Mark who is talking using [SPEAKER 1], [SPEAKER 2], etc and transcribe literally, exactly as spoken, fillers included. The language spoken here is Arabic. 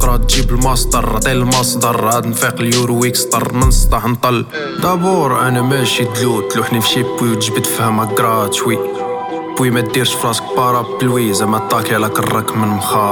[SPEAKER 1] الهضرة تجيب المصدر عطي المصدر هاد نفيق اليورو ويكسطر من سطح نطل دابور انا ماشي دلوت لوحني في شي بوي وتجبد فهمها كراتشوي بوي ما ديرش فراسك بارا بلوي زعما طاكي على كراك من مخا